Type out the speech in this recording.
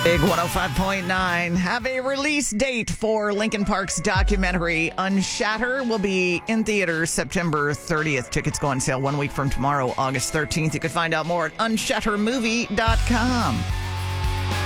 Big 105.9 have a release date for Linkin Park's documentary Unshatter. Will be in theaters September 30th. Tickets go on sale 1 week from tomorrow, August 13th. You can find out more at unshattermovie.com.